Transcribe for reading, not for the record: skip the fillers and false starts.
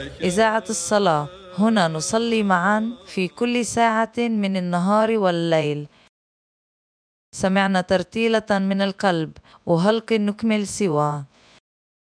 إذاعة الصلاة، هنا نصلي معا في كل ساعة من النهار والليل. سمعنا ترتيلة من القلب، وهلق نكمل سوا.